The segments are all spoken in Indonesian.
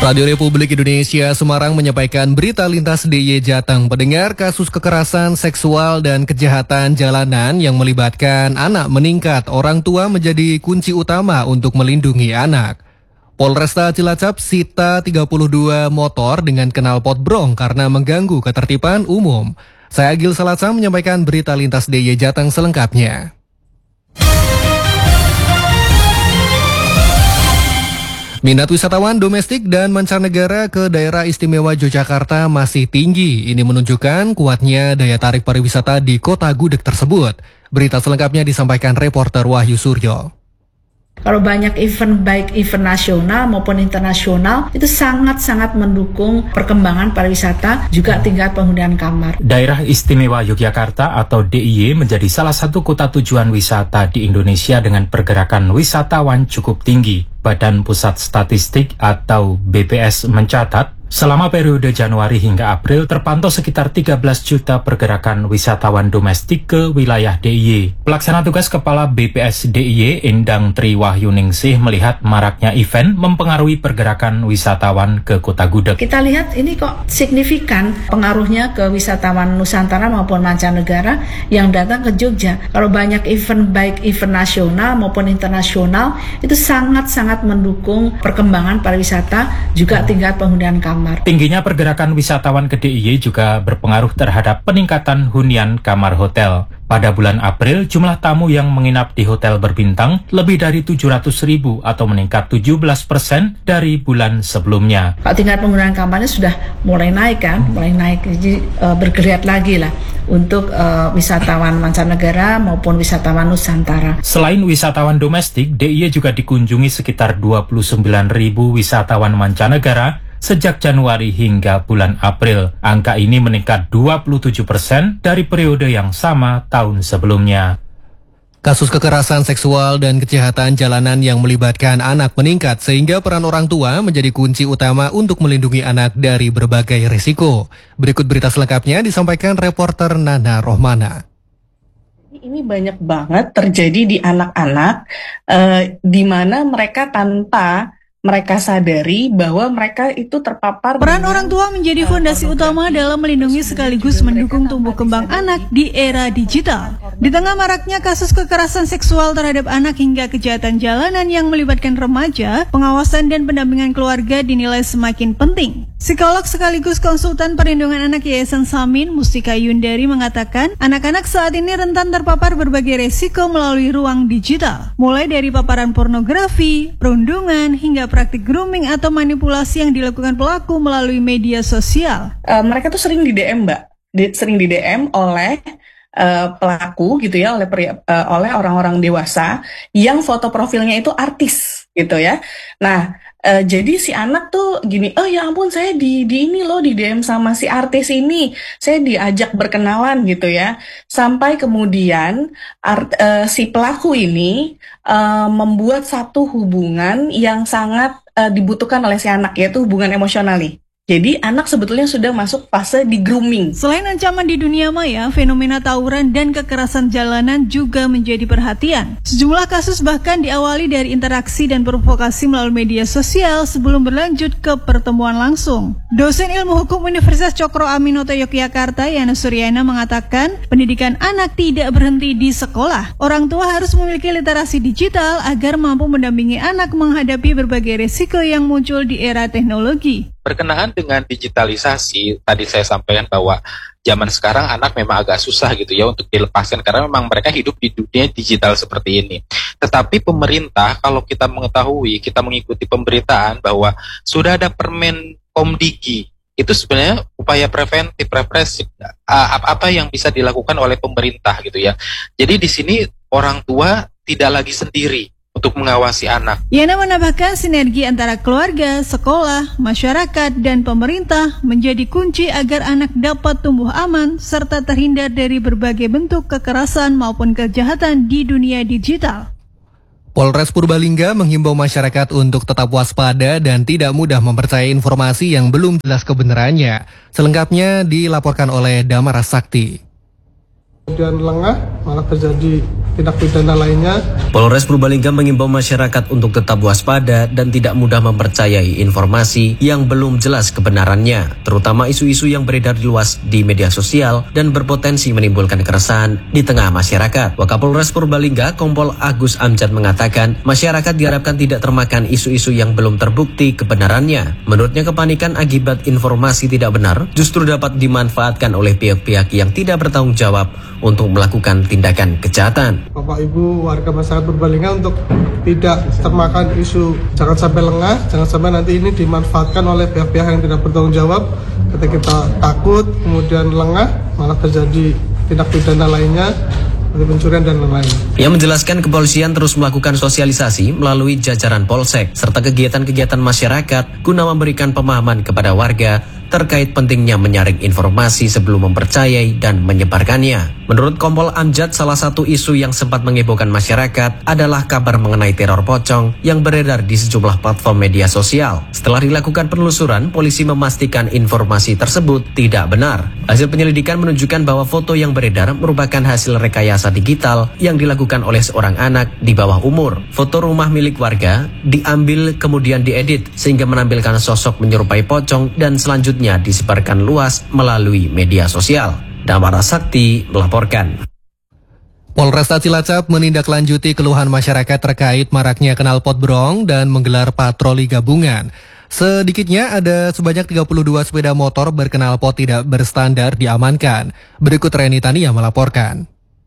Radio Republik Indonesia Semarang menyampaikan berita lintas DIY Jateng. Pendengar, kasus kekerasan seksual dan kejahatan jalanan yang melibatkan anak meningkat. Orang tua menjadi kunci utama untuk melindungi anak. Polresta Cilacap sita 32 motor dengan knalpot brong karena mengganggu ketertiban umum. Saya Agil Salasa menyampaikan berita lintas DIY Jateng selengkapnya. Minat wisatawan domestik dan mancanegara ke daerah istimewa Yogyakarta masih tinggi. Ini menunjukkan kuatnya daya tarik pariwisata di kota gudeg tersebut. Berita selengkapnya disampaikan reporter Wahyu Suryo. Kalau banyak event, baik event nasional maupun internasional, itu sangat-sangat mendukung perkembangan pariwisata, juga tingkat penghunian kamar. Daerah Istimewa Yogyakarta atau DIY menjadi salah satu kota tujuan wisata di Indonesia dengan pergerakan wisatawan cukup tinggi. Badan Pusat Statistik atau BPS mencatat, selama periode Januari hingga April terpantau sekitar 13 juta pergerakan wisatawan domestik ke wilayah DIY. Pelaksana tugas Kepala BPS DIY Endang Triwahyuningsih melihat maraknya event mempengaruhi pergerakan wisatawan ke kota gudeg. Kita lihat ini kok signifikan pengaruhnya ke wisatawan Nusantara maupun mancanegara yang datang ke Jogja. Kalau banyak event, baik event nasional maupun internasional, itu sangat-sangat mendukung perkembangan pariwisata, juga tingkat penghunian kamar. Tingginya pergerakan wisatawan ke DIY juga berpengaruh terhadap peningkatan hunian kamar hotel. Pada bulan April, jumlah tamu yang menginap di hotel berbintang lebih dari 700.000 atau meningkat 17% dari bulan sebelumnya. Kalau tingkat penghunian kamarnya sudah mulai naik kan, jadi bergeliat lagi lah untuk wisatawan mancanegara maupun wisatawan Nusantara. Selain wisatawan domestik, DIY juga dikunjungi sekitar 29.000 wisatawan mancanegara sejak Januari hingga bulan April. Angka ini meningkat 27% dari periode yang sama tahun sebelumnya. Kasus kekerasan seksual dan kejahatan jalanan yang melibatkan anak meningkat sehingga peran orang tua menjadi kunci utama untuk melindungi anak dari berbagai risiko. Berikut berita selengkapnya disampaikan reporter Nana Rohmana. Ini banyak banget terjadi di anak-anak di mana mereka tanpa mereka sadari bahwa mereka itu terpapar. Peran orang tua menjadi fondasi utama dalam melindungi sekaligus mendukung tumbuh kembang anak di era digital. Di tengah maraknya kasus kekerasan seksual terhadap anak hingga kejahatan jalanan yang melibatkan remaja, pengawasan dan pendampingan keluarga dinilai semakin penting. Psikolog sekaligus konsultan perlindungan anak Yayasan Samin, Mustika Yundari mengatakan, anak-anak saat ini rentan terpapar berbagai resiko melalui ruang digital, mulai dari paparan pornografi, perundungan, hingga praktik grooming atau manipulasi yang dilakukan pelaku melalui media sosial. Mereka tuh sering di DM, Mbak. Sering di DM oleh pelaku gitu ya, oleh orang-orang dewasa yang foto profilnya itu artis gitu ya. Nah, jadi si anak tuh gini, oh ya ampun saya di ini loh, di DM sama si artis ini, saya diajak berkenalan gitu ya. Sampai kemudian si pelaku ini membuat satu hubungan yang sangat dibutuhkan oleh si anak, yaitu hubungan emosional nih. Jadi anak sebetulnya sudah masuk fase di grooming. Selain ancaman di dunia maya, fenomena tawuran dan kekerasan jalanan juga menjadi perhatian. Sejumlah kasus bahkan diawali dari interaksi dan provokasi melalui media sosial sebelum berlanjut ke pertemuan langsung. Dosen Ilmu Hukum Universitas Cokro Aminoto Yogyakarta, Yana Suryana mengatakan, pendidikan anak tidak berhenti di sekolah. Orang tua harus memiliki literasi digital agar mampu mendampingi anak menghadapi berbagai risiko yang muncul di era teknologi. Berkenaan dengan digitalisasi, tadi saya sampaikan bahwa zaman sekarang anak memang agak susah gitu ya untuk dilepaskan karena memang mereka hidup di dunia digital seperti ini. Tetapi pemerintah, kalau kita mengetahui, kita mengikuti pemberitaan bahwa sudah ada Permen Komdigi, itu sebenarnya upaya preventif, represif, apa yang bisa dilakukan oleh pemerintah gitu ya. Jadi di sini orang tua tidak lagi sendiri untuk mengawasi anak. Yana menambahkan sinergi antara keluarga, sekolah, masyarakat, dan pemerintah menjadi kunci agar anak dapat tumbuh aman serta terhindar dari berbagai bentuk kekerasan maupun kejahatan di dunia digital. Polres Purbalingga menghimbau masyarakat untuk tetap waspada dan tidak mudah mempercayai informasi yang belum jelas kebenarannya. Selengkapnya dilaporkan oleh Damara Sakti. Kemudian lengah malah terjadi tindak pidana lainnya. Polres Purbalingga mengimbau masyarakat untuk tetap waspada dan tidak mudah mempercayai informasi yang belum jelas kebenarannya, terutama isu-isu yang beredar luas di media sosial dan berpotensi menimbulkan keresahan di tengah masyarakat. Wakapolres Purbalingga, Kompol Agus Amjad mengatakan, masyarakat diharapkan tidak termakan isu-isu yang belum terbukti kebenarannya. Menurutnya, kepanikan akibat informasi tidak benar justru dapat dimanfaatkan oleh pihak-pihak yang tidak bertanggung jawab untuk melakukan tindakan kejahatan. Bapak Ibu warga masyarakat Purbalingga untuk tidak termakan isu, jangan sampai lengah, jangan sampai nanti ini dimanfaatkan oleh pihak-pihak yang tidak bertanggung jawab. Ketika kita takut, kemudian lengah, malah terjadi tindak pidana lainnya, seperti pencurian dan lain-lain. Ia menjelaskan kepolisian terus melakukan sosialisasi melalui jajaran polsek serta kegiatan-kegiatan masyarakat guna memberikan pemahaman kepada warga terkait pentingnya menyaring informasi sebelum mempercayai dan menyebarkannya. Menurut Kompol Amjad, salah satu isu yang sempat menghebohkan masyarakat adalah kabar mengenai teror pocong yang beredar di sejumlah platform media sosial. Setelah dilakukan penelusuran, polisi memastikan informasi tersebut tidak benar. Hasil penyelidikan menunjukkan bahwa foto yang beredar merupakan hasil rekayasa digital yang dilakukan oleh seorang anak di bawah umur. Foto rumah milik warga diambil kemudian diedit sehingga menampilkan sosok menyerupai pocong dan selanjutnya disebarkan luas melalui media sosial. Damara Sakti melaporkan. Polresta Cilacap menindaklanjuti keluhan masyarakat terkait maraknya knalpot brong dan menggelar patroli gabungan. Sedikitnya ada sebanyak 32 sepeda motor berknalpot tidak berstandar diamankan. Berikut Reni Tania melaporkan.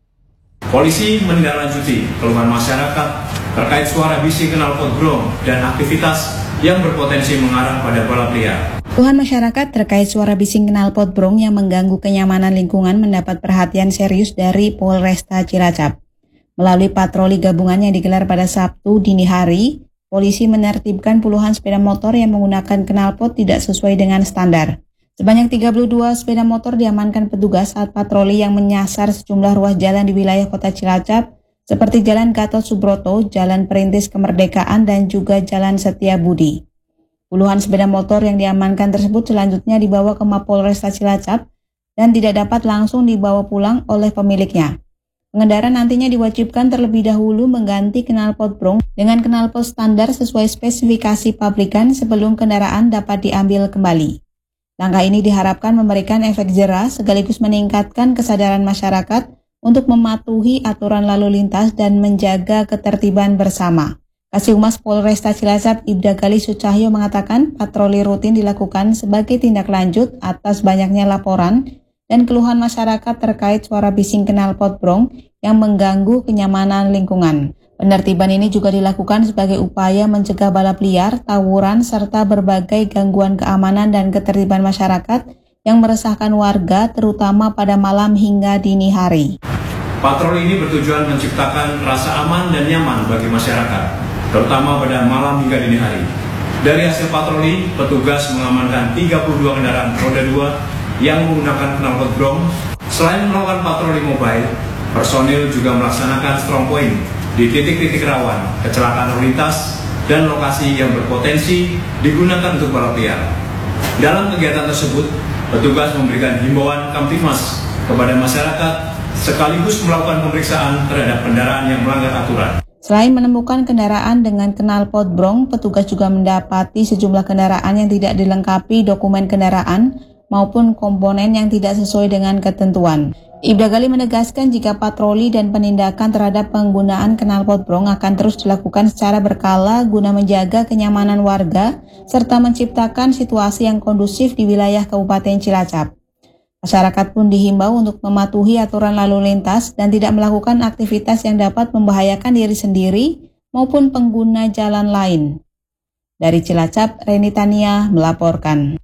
Polisi menindaklanjuti keluhan masyarakat terkait suara bising knalpot brong dan aktivitas yang berpotensi mengarah pada balap liar. Keluhan masyarakat terkait suara bising knalpot brong yang mengganggu kenyamanan lingkungan mendapat perhatian serius dari Polresta Cilacap. Melalui patroli gabungan yang digelar pada Sabtu dini hari, polisi menertibkan puluhan sepeda motor yang menggunakan knalpot tidak sesuai dengan standar. Sebanyak 32 sepeda motor diamankan petugas saat patroli yang menyasar sejumlah ruas jalan di wilayah kota Cilacap, seperti Jalan Gatot Subroto, Jalan Perintis Kemerdekaan, dan juga Jalan Setiabudi. Puluhan sepeda motor yang diamankan tersebut selanjutnya dibawa ke Mapolresta Cilacap dan tidak dapat langsung dibawa pulang oleh pemiliknya. Pengendara nantinya diwajibkan terlebih dahulu mengganti knalpot brong dengan knalpot standar sesuai spesifikasi pabrikan sebelum kendaraan dapat diambil kembali. Langkah ini diharapkan memberikan efek jera sekaligus meningkatkan kesadaran masyarakat untuk mematuhi aturan lalu lintas dan menjaga ketertiban bersama. Kasih Humas Polresta Cilacap Ibda Gali Sucahyo mengatakan patroli rutin dilakukan sebagai tindak lanjut atas banyaknya laporan dan keluhan masyarakat terkait suara bising knalpot brong yang mengganggu kenyamanan lingkungan. Penertiban ini juga dilakukan sebagai upaya mencegah balap liar, tawuran, serta berbagai gangguan keamanan dan ketertiban masyarakat yang meresahkan warga terutama pada malam hingga dini hari. Patroli ini bertujuan menciptakan rasa aman dan nyaman bagi masyarakat, terutama pada malam hingga dini hari. Dari hasil patroli, petugas mengamankan 32 kendaraan roda 2 yang menggunakan knalpot brong. Selain melakukan patroli mobile, personil juga melaksanakan strong point di titik-titik rawan kecelakaan lalu lintas dan lokasi yang berpotensi digunakan untuk balap liar. Dalam kegiatan tersebut, petugas memberikan himbauan Kamtibmas kepada masyarakat sekaligus melakukan pemeriksaan terhadap kendaraan yang melanggar aturan. Selain menemukan kendaraan dengan knalpot brong, petugas juga mendapati sejumlah kendaraan yang tidak dilengkapi dokumen kendaraan maupun komponen yang tidak sesuai dengan ketentuan. Ibda Gali menegaskan jika patroli dan penindakan terhadap penggunaan knalpot brong akan terus dilakukan secara berkala guna menjaga kenyamanan warga serta menciptakan situasi yang kondusif di wilayah Kabupaten Cilacap. Masyarakat pun dihimbau untuk mematuhi aturan lalu lintas dan tidak melakukan aktivitas yang dapat membahayakan diri sendiri maupun pengguna jalan lain. Dari Cilacap, Reni Tania melaporkan.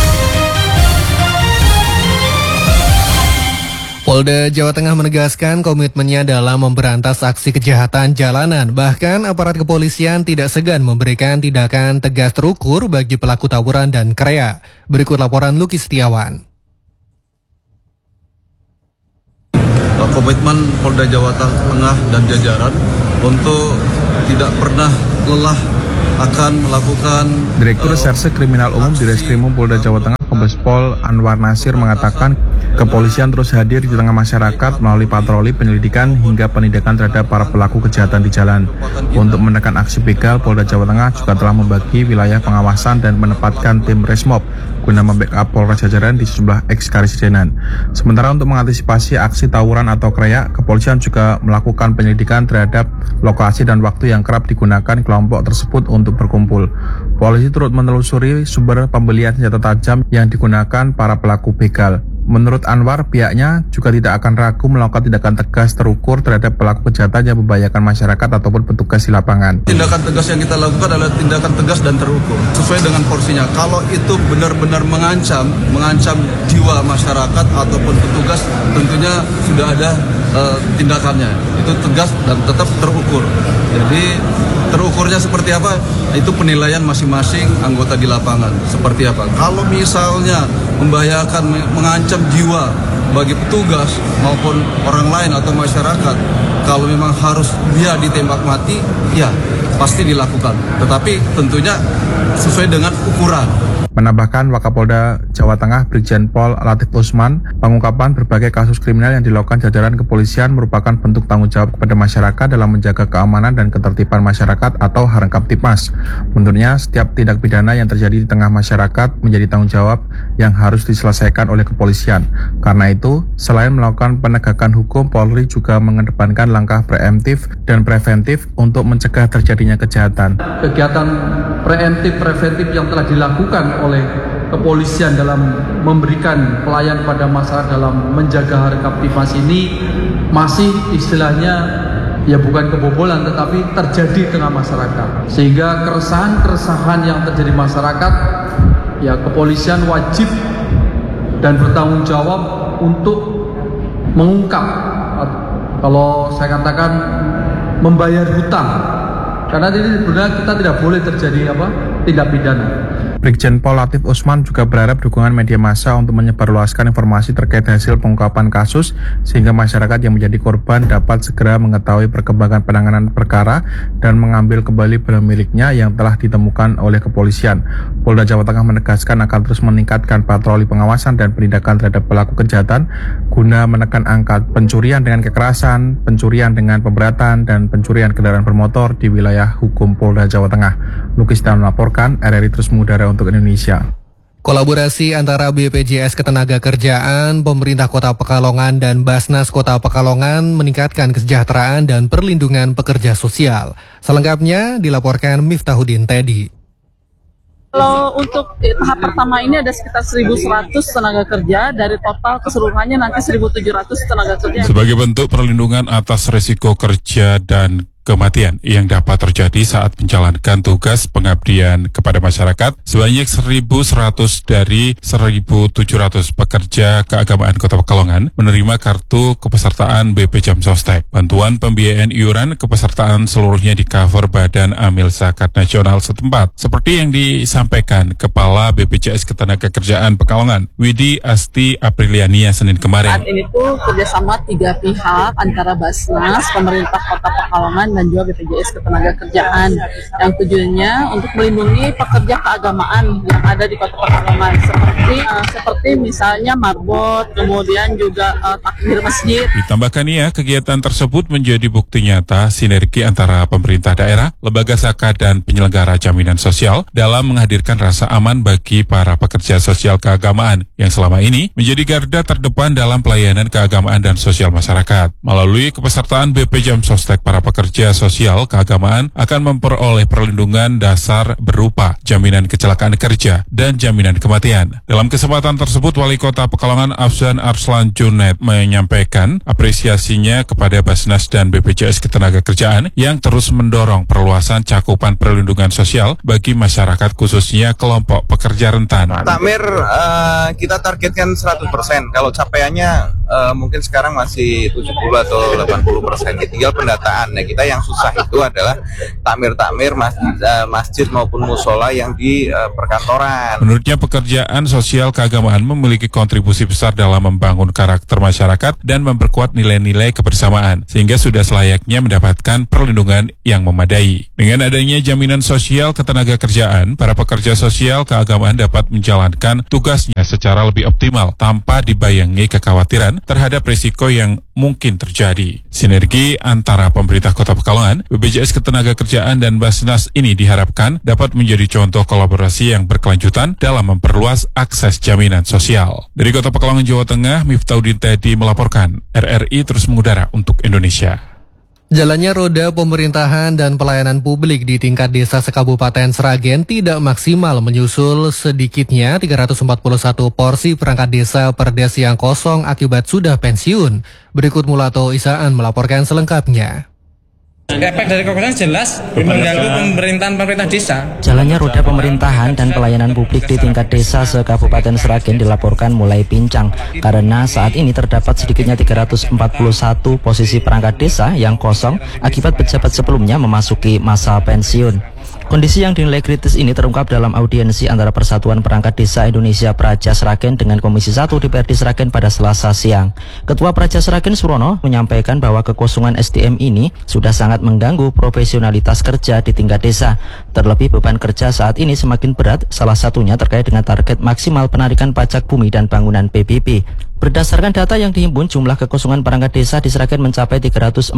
Polda Jawa Tengah menegaskan komitmennya dalam memberantas aksi kejahatan jalanan. Bahkan aparat kepolisian tidak segan memberikan tindakan tegas terukur bagi pelaku tawuran dan krea. Berikut laporan Luki Setiawan. Komitmen Polda Jawa Tengah dan jajaran untuk tidak pernah lelah akan melakukan. Direktur Reserse Kriminal Umum Direskrimum Polda Jawa Tengah Kombes Pol Anwar Nasir mengatakan Kepolisian terus hadir di tengah masyarakat melalui patroli, penyelidikan, hingga penindakan terhadap para pelaku kejahatan di jalan. Untuk menekan aksi begal, Polda Jawa Tengah juga telah membagi wilayah pengawasan dan menempatkan tim Resmob guna membackup Polres jajaran di sejumlah eks-karesidenan. Sementara untuk mengantisipasi aksi tawuran atau kreyak, kepolisian juga melakukan penyelidikan terhadap lokasi dan waktu yang kerap digunakan kelompok tersebut untuk berkumpul. Polisi turut menelusuri sumber pembelian senjata tajam yang digunakan para pelaku begal. Menurut Anwar, pihaknya juga tidak akan ragu melakukan tindakan tegas terukur terhadap pelaku kejahatan yang membahayakan masyarakat ataupun petugas di lapangan. Tindakan tegas yang kita lakukan adalah tindakan tegas dan terukur, sesuai dengan porsinya. Kalau itu benar-benar mengancam jiwa masyarakat ataupun petugas, tentunya sudah ada tindakannya. Itu tegas dan tetap terukur. Jadi terukurnya seperti apa? Itu penilaian masing-masing anggota di lapangan. Seperti apa? Kalau misalnya membahayakan, mengancam jiwa bagi petugas maupun orang lain atau masyarakat, kalau memang harus dia ditembak mati, ya pasti dilakukan. Tetapi tentunya sesuai dengan ukuran. Menambahkan Wakapolda Jawa Tengah Brigjen Pol Latif Usman, pengungkapan berbagai kasus kriminal yang dilakukan jajaran kepolisian merupakan bentuk tanggung jawab kepada masyarakat dalam menjaga keamanan dan ketertiban masyarakat atau Harangkaptipmas. Menurutnya, setiap tindak pidana yang terjadi di tengah masyarakat menjadi tanggung jawab yang harus diselesaikan oleh kepolisian. Karena itu, selain melakukan penegakan hukum, Polri juga mengedepankan langkah preemptif dan preventif untuk mencegah terjadinya kejahatan. Kegiatan preemptif preventif yang telah dilakukan oleh kepolisian dalam memberikan pelayan pada masyarakat dalam menjaga Harangkaptipmas ini masih istilahnya ya bukan kebobolan tetapi terjadi di tengah masyarakat, sehingga keresahan yang terjadi masyarakat ya kepolisian wajib dan bertanggung jawab untuk mengungkap, kalau saya katakan membayar hutang, karena ini sebenarnya kita tidak boleh terjadi tindak pidana. Brigjen Pol Latif Usman juga berharap dukungan media massa untuk menyebarluaskan informasi terkait hasil pengungkapan kasus sehingga masyarakat yang menjadi korban dapat segera mengetahui perkembangan penanganan perkara dan mengambil kembali barang miliknya yang telah ditemukan oleh kepolisian. Polda Jawa Tengah menegaskan akan terus meningkatkan patroli pengawasan dan penindakan terhadap pelaku kejahatan guna menekan angka pencurian dengan kekerasan, pencurian dengan pemberatan, dan pencurian kendaraan bermotor di wilayah hukum Polda Jawa Tengah. Lukis Dan melaporkan, RRI terus mengudara untuk Indonesia. Kolaborasi antara BPJS Ketenagakerjaan, pemerintah Kota Pekalongan, dan Basnas Kota Pekalongan meningkatkan kesejahteraan dan perlindungan pekerja sosial. Selengkapnya dilaporkan Miftahudin Teddy. Kalau untuk tahap pertama ini ada sekitar 1.100 tenaga kerja, dari total keseluruhannya nanti 1.700 tenaga kerja. Sebagai bentuk perlindungan atas risiko kerja dan kematian yang dapat terjadi saat menjalankan tugas pengabdian kepada masyarakat, sebanyak 1.100 dari 1.700 pekerja keagamaan Kota Pekalongan menerima kartu kepesertaan BP Jam Sostek. Bantuan pembiayaan iuran kepesertaan seluruhnya di cover Badan Amil Zakat Nasional setempat, seperti yang disampaikan Kepala BPJS Ketenagakerjaan Pekalongan, Widi Asti Apriliania, Senin kemarin. Saat ini tuh kerjasama 3 pihak antara Basnas, pemerintah Kota Pekalongan, dan juga BPJS Ketenagakerjaan, yang tujuannya untuk melindungi pekerja keagamaan yang ada di Kota Pekalongan, seperti misalnya marbot, kemudian juga takbir masjid. Ditambahkan kegiatan tersebut menjadi bukti nyata sinergi antara pemerintah daerah, lembaga zakat, dan penyelenggara jaminan sosial dalam menghadirkan rasa aman bagi para pekerja sosial keagamaan yang selama ini menjadi garda terdepan dalam pelayanan keagamaan dan sosial masyarakat. Melalui kepesertaan BP Jam Sostek, para pekerja sosial keagamaan akan memperoleh perlindungan dasar berupa jaminan kecelakaan kerja dan jaminan kematian. Dalam kesempatan tersebut, Wali Kota Pekalongan Afzan Arslan Junet menyampaikan apresiasinya kepada Basnas dan BPJS Ketenagakerjaan yang terus mendorong perluasan cakupan perlindungan sosial bagi masyarakat, khususnya kelompok pekerja rentan. Takmir kita targetkan 100%. Kalau capaiannya mungkin sekarang masih 70 atau 80%. Tinggal pendataan. Nah, kita yang susah itu adalah takmir masjid maupun musola yang di perkantoran. Menurutnya pekerjaan sosial keagamaan memiliki kontribusi besar dalam membangun karakter masyarakat dan memperkuat nilai-nilai kebersamaan, sehingga sudah selayaknya mendapatkan perlindungan yang memadai. Dengan adanya jaminan sosial ketenagakerjaan, para pekerja sosial keagamaan dapat menjalankan tugasnya secara lebih optimal tanpa dibayangi kekhawatiran terhadap risiko yang mungkin terjadi. Sinergi antara pemerintah Kota Pekalongan, BPJS Ketenagakerjaan dan Basnas ini diharapkan dapat menjadi contoh kolaborasi yang berkelanjutan dalam memperluas akses jaminan sosial. Dari Kota Pekalongan, Jawa Tengah, Miftahudin Tedi melaporkan. RRI terus mengudara untuk Indonesia. Jalannya roda pemerintahan dan pelayanan publik di tingkat desa sekabupaten Sragen tidak maksimal menyusul sedikitnya 341 porsi perangkat desa perdes yang kosong akibat sudah pensiun. Berikut Mulato Isaan melaporkan selengkapnya. Efek dari kekosongan jelas mengganggu pemerintah desa. Jalannya roda pemerintahan dan pelayanan publik di tingkat desa se-Kabupaten Sragen dilaporkan mulai pincang karena saat ini terdapat sedikitnya 341 posisi perangkat desa yang kosong akibat pejabat sebelumnya memasuki masa pensiun. Kondisi yang dinilai kritis ini terungkap dalam audiensi antara Persatuan Perangkat Desa Indonesia Praja Sragen dengan Komisi 1 DPRD Sragen pada Selasa siang. Ketua Praja Sragen Surono menyampaikan bahwa kekosongan SDM ini sudah sangat mengganggu profesionalitas kerja di tingkat desa. Terlebih beban kerja saat ini semakin berat, salah satunya terkait dengan target maksimal penarikan pajak bumi dan bangunan PBB. Berdasarkan data yang dihimpun, jumlah kekosongan perangkat desa di Sragen mencapai 341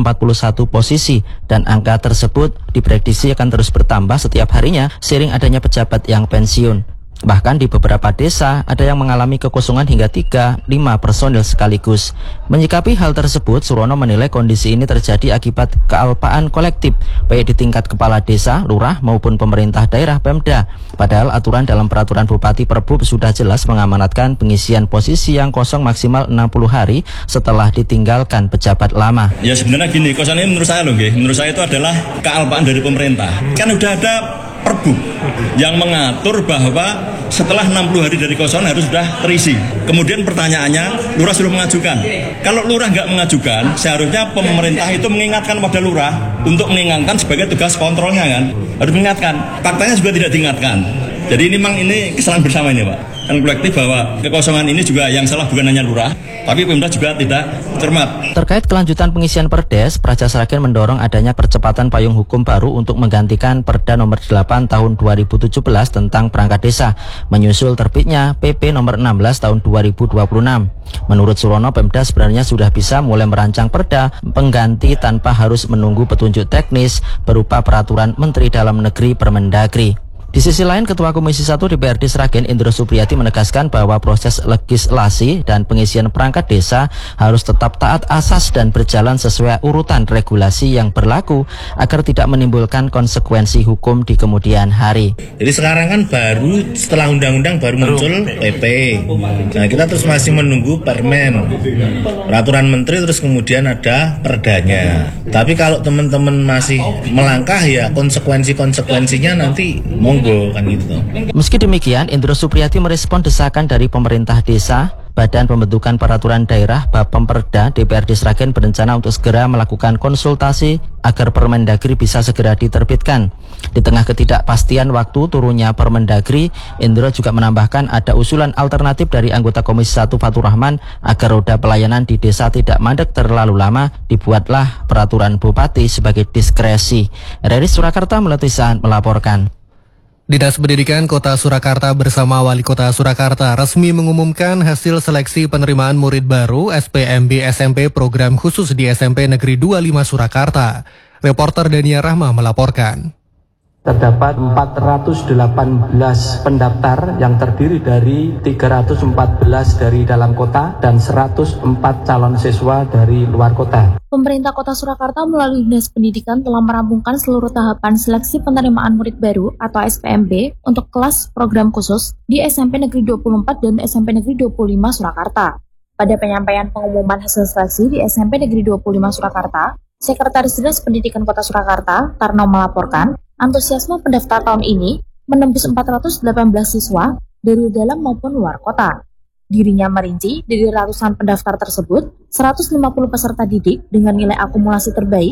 posisi dan angka tersebut diprediksi akan terus bertambah setiap harinya seiring adanya pejabat yang pensiun. Bahkan di beberapa desa ada yang mengalami kekosongan hingga 3-5 personil sekaligus. Menyikapi hal tersebut, Surono menilai kondisi ini terjadi akibat kealpaan kolektif baik di tingkat kepala desa, lurah maupun pemerintah daerah Pemda. Padahal aturan dalam peraturan Bupati Perbup sudah jelas mengamanatkan pengisian posisi yang kosong maksimal 60 hari setelah ditinggalkan pejabat lama. Ya sebenarnya gini, kosongan ini menurut saya itu adalah kealpaan dari pemerintah. Kan udah ada Perbup yang mengatur bahwa setelah 60 hari dari kosongan harus sudah terisi. Kemudian pertanyaannya, lurah sudah mengajukan. Kalau lurah nggak mengajukan, seharusnya pemerintah itu mengingatkan pada lurah untuk mengingatkan sebagai tugas kontrolnya kan. Harus mengingatkan. Faktanya juga tidak diingatkan. Jadi ini memang ini kesalahan bersama ini Pak. Kan kolektif bahwa kekosongan ini juga yang salah bukan hanya lurah, tapi Pemda juga tidak cermat. Terkait kelanjutan pengisian Perdes, Praja Sragen mendorong adanya percepatan payung hukum baru untuk menggantikan Perda nomor 8 tahun 2017 tentang perangkat desa, menyusul terbitnya PP nomor 16 tahun 2026. Menurut Surono, Pemda sebenarnya sudah bisa mulai merancang Perda pengganti tanpa harus menunggu petunjuk teknis berupa peraturan Menteri Dalam Negeri Permendagri. Di sisi lain, Ketua Komisi 1 DPRD Sragen Indro Supriyati menegaskan bahwa proses legislasi dan pengisian perangkat desa harus tetap taat asas dan berjalan sesuai urutan regulasi yang berlaku agar tidak menimbulkan konsekuensi hukum di kemudian hari. Jadi sekarang kan baru setelah undang-undang baru muncul PP. Nah, kita terus masih menunggu permen, peraturan menteri, terus kemudian ada perdanya. Tapi kalau teman-teman masih melangkah ya konsekuensinya nanti kan gitu. Meski demikian, Indro Supriyati merespon desakan dari pemerintah desa. Badan Pembentukan Peraturan Daerah Bapemperda DPRD Sragen berencana untuk segera melakukan konsultasi agar Permendagri bisa segera diterbitkan. Di tengah ketidakpastian waktu turunnya Permendagri, Indro juga menambahkan ada usulan alternatif dari anggota Komisi 1 Fatur Rahman agar roda pelayanan di desa tidak mandek terlalu lama, dibuatlah peraturan Bupati sebagai diskresi. RRI Surakarta Meletisan melaporkan. Dinas Pendidikan Kota Surakarta bersama Wali Kota Surakarta resmi mengumumkan hasil seleksi penerimaan murid baru SPMB SMP program khusus di SMP Negeri 25 Surakarta. Reporter Dania Rahma melaporkan. Terdapat 418 pendaftar yang terdiri dari 314 dari dalam kota dan 104 calon siswa dari luar kota. Pemerintah Kota Surakarta melalui Dinas Pendidikan telah merampungkan seluruh tahapan seleksi penerimaan murid baru atau SPMB untuk kelas program khusus di SMP Negeri 24 dan SMP Negeri 25 Surakarta. Pada penyampaian pengumuman hasil seleksi di SMP Negeri 25 Surakarta, Sekretaris Dinas Pendidikan Kota Surakarta, Tarno melaporkan, antusiasme pendaftar tahun ini menembus 418 siswa dari dalam maupun luar kota. Dirinya merinci dari ratusan pendaftar tersebut, 150 peserta didik dengan nilai akumulasi terbaik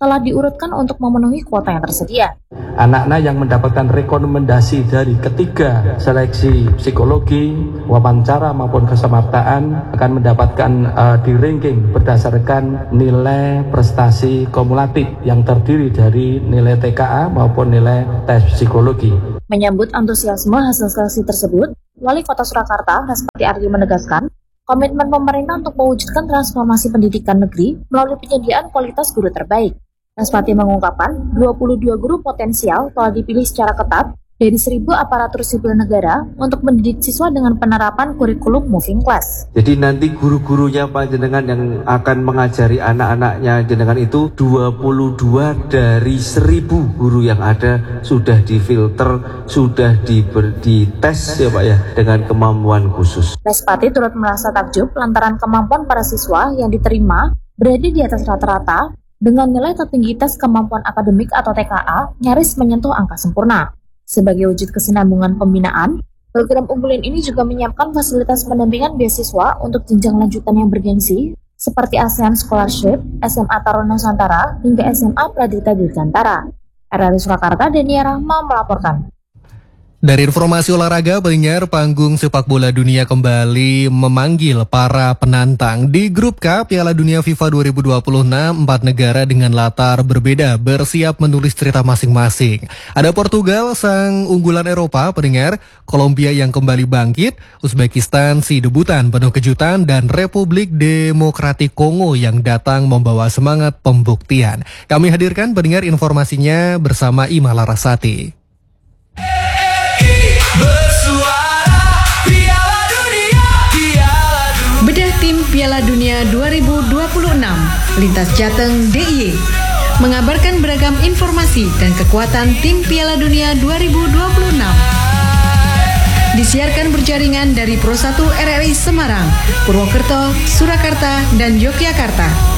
telah diurutkan untuk memenuhi kuota yang tersedia. Anak-anak yang mendapatkan rekomendasi dari ketiga seleksi psikologi, wawancara maupun kesemaptaan akan mendapatkan di ranking berdasarkan nilai prestasi kumulatif yang terdiri dari nilai TKA maupun nilai tes psikologi. Menyambut antusiasme hasil seleksi tersebut, Wali Kota Surakarta, Respati Ardi menegaskan, komitmen pemerintah untuk mewujudkan transformasi pendidikan negeri melalui penyediaan kualitas guru terbaik. Respati mengungkapkan 22 guru potensial telah dipilih secara ketat dari 1.000 aparatur sipil negara untuk mendidik siswa dengan penerapan kurikulum moving class. Jadi nanti guru-gurunya panjenengan yang akan mengajari anak-anaknya jenengan itu 22 dari 1.000 guru yang ada sudah difilter, sudah dites ya Pak ya dengan kemampuan khusus. Respati turut merasa takjub lantaran kemampuan para siswa yang diterima berada di atas rata-rata dengan nilai tertinggi tes kemampuan akademik atau TKA nyaris menyentuh angka sempurna. Sebagai wujud kesinambungan pembinaan, program unggulan ini juga menyiapkan fasilitas pendampingan beasiswa untuk jenjang lanjutan yang bergengsi, seperti ASEAN Scholarship, SMA Taruna Nusantara, hingga SMA Pradita Dirgantara. RRI Surakarta, Denia Rahma melaporkan. Dari informasi olahraga, pendengar, panggung sepak bola dunia kembali memanggil para penantang. Di grup K Piala Dunia FIFA 2026, 4 negara dengan latar berbeda bersiap menulis cerita masing-masing. Ada Portugal, sang unggulan Eropa, pendengar, Kolombia yang kembali bangkit, Uzbekistan si debutan penuh kejutan, dan Republik Demokratik Kongo yang datang membawa semangat pembuktian. Kami hadirkan, pendengar, informasinya bersama Ima Larasati. Bedah tim Piala Dunia 2026, Lintas Jateng DIY mengabarkan beragam informasi dan kekuatan tim Piala Dunia 2026. Disiarkan berjaringan dari Pro 1 RRI Semarang, Purwokerto, Surakarta, dan Yogyakarta.